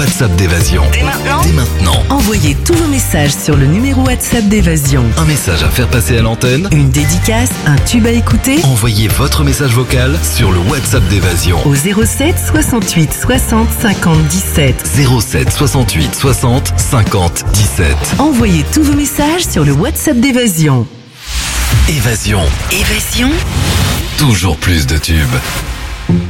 WhatsApp d'Évasion. Dès maintenant. Envoyez tous vos messages sur le numéro WhatsApp d'Évasion. Un message à faire passer à l'antenne. Une dédicace, un tube à écouter. Envoyez votre message vocal sur le WhatsApp d'Évasion. Au 07 68 60 50 17. 07 68 60 50 17. Envoyez tous vos messages sur le WhatsApp d'Évasion. Évasion. Évasion. Toujours plus de tubes.